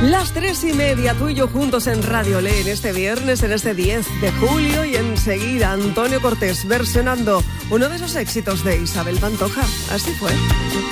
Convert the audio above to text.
Las 3:30, tú y yo juntos en Radio Le, en este viernes, en este 10 de julio, y enseguida Antonio Cortés versionando uno de esos éxitos de Isabel Pantoja. Así fue.